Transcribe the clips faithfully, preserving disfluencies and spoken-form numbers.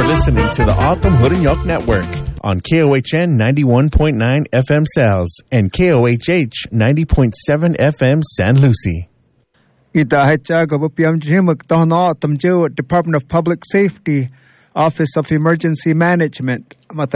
You're listening to the Autumn Hood and Yoke Network on K O H N ninety-one point nine F M Sales and K O H H ninety point seven F M San Lucie. Department of Public Safety, Office of Emergency Management,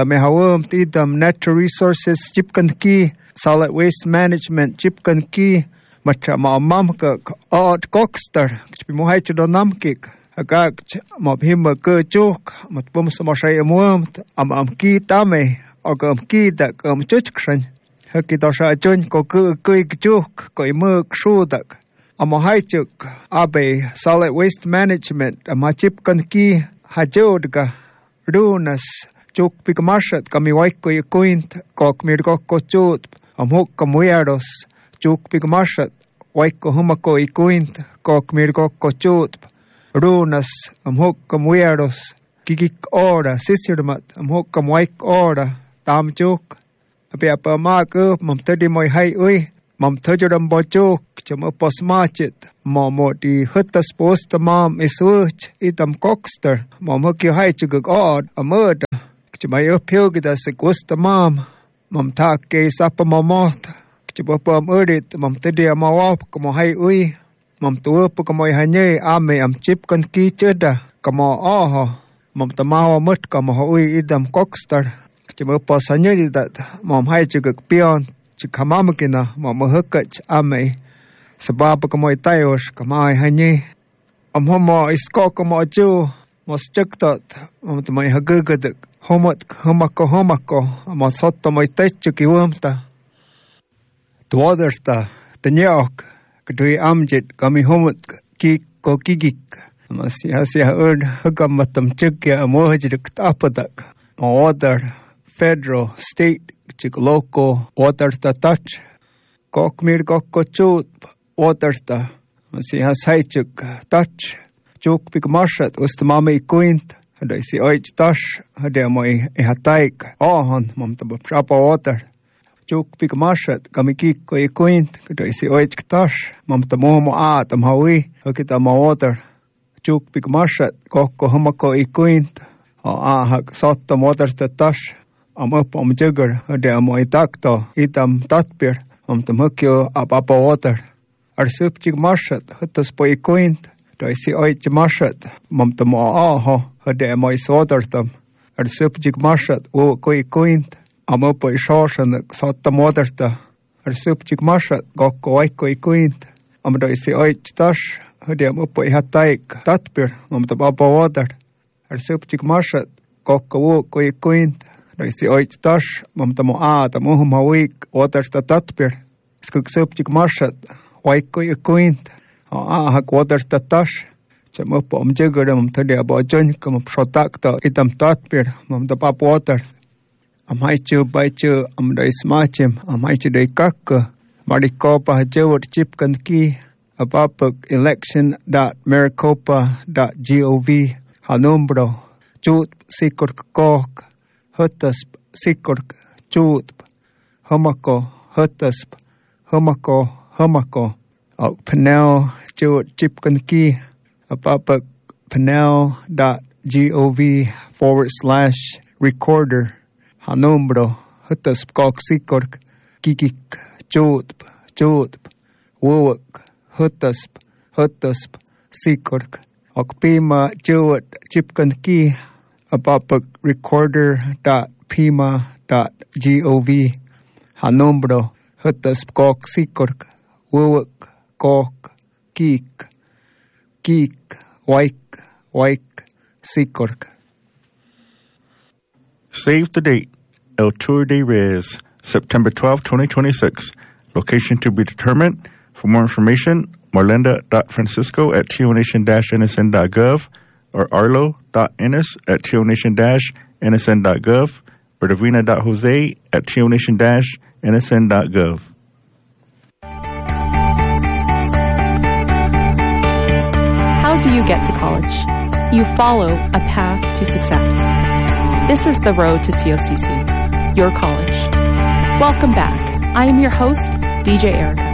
Natural Resources, Chipkanki, Solid Waste Management, Chipkanki, Mamka, Odd Coxter, Chimuhaichidonamkik, Agag, Mobhima Gurjuk, Matbumsamashay Amworm, Am Amki Dame, Ogam Kidak, Um Chuchkran, Herkidosha Jun, Koku, Kuik Juk, Koimuk, Shudak. Amohaichuk, Abe, Solid Waste Management, Amachipkanki, Hajodga, Runas, Juk Pigmashat, Kamiwaiko Yakuint, Kok Mirgoko Chut, Amhok Kamueros, Juk Pigmashat, Waiko Humako Ikuint, Kok Mirgoko Chut, Runas, Amhok Kamueros, Kikik Ora, Sisirmat, Amhok Kamwaik Ora, Tam Juk, Abiapa Mark up, Mamtedi Moi Hai Ui. Mam tujudam bojok, cuma pos macet. Mamo di hutas post mam iswuch, itam kokster. Mam hukio hai juga god, a murder. Cuma uphill kita sequesta mam. Mam tak ke sapa mamot. Cuma pam udit, mam tedia mawap, kamo hai ui. Mam tuupu kamo ihanye, ame am chipkan ki cheda. Kamo oho. Mam tamawa mut kamo hui idam kokster. Cuma pos hanye didat, mam hai juga pion. Chikamakina, Mamma Hukach, Ame, Sababa Kamoy Tayos, Kamai Hanye, Amhomo is Kokamo Jew, most checked out, Mamma Hagugad, Homot, Homako Homako, Amasoto Moy Techuki Wormsta. The Watersta, the New York, Kadui Amjit, Kami Homot, Kik, Kokigik, Masi Hasia Erd, Hugamatum Chukia, Mohajik Tapadak, Order, Federal, State, Chik local waters the touch. Kok mir gokko chut waters the si has haichuk touch. Chuk pik marshat ustamami quint. Had I see oich touch. Had I moi e hataik. Ohon mom tabab shapa water. Chuk pik marshat kamikik ko e quint. Had I see oich touch. Mom tamomo a tam hawi. Hokita ma water. Chuk pik marshat gokko humako e quint. O a hak sotta waters the touch. Am up am jugger, de am itakto, itam tatpir, am tamukio ab apa water. Ar supchig marshat, hutas po ikoint, do I see oich marshat, mam tamo aho, de am is watertam. Ar supchig marshat, o ko ikoint, am up po ishoshan, sotam waterta. Ar supchig marshat, gokko oiko ikoint, am do I see oich tash, de am up po ihataik, tatpir, mam tam apa water. Ar supchig marshat, gokko o ko ikoint, I see oich tash, mam tamo a, tamo hum hawik, waters the tatpir. Skuk subject marshat, waiko y quint, a hak waters the tash. Cham up om jigger, mam tadi about jun, come up shotakta, itam tatpir, mam the pap waters. Am haichu baichu, am da ismachim, am haichu de kakka, marikopa hajewat chipkan ki, abapuk election dot maricopa dot gov, hanumbro, chut sikur kok. Hutasp, Sikurk, Chutp, Humako, Hutasp, Humako, Humako, Out Panel, Chut Chipkanki, Apapak Panel dot gov forward slash recorder, Hanumbro, Hutasp Kok Sikurk, Kikik, Chutp, Chutp, Wowak, Hutasp, Hutasp, Sikurk, Okpima, Chut Chipkanki, Apapak recorder dot pima dot gov hanumbro hutas kok sikork wuwak kok kik kik waik waik sikork. Save the date. El Tour de Reyes, September twelfth, twenty twenty-six. Location to be determined. For more information, marlenda dot francisco at tionation dash n s n dot gov or arlo dot ennis at tionation dash n s n dot gov or davina dot jose at tionation dash n s n dot gov. How do you get to college? You follow a path to success. This is the road to T O C C, your college. Welcome back. I am your host, D J Erica.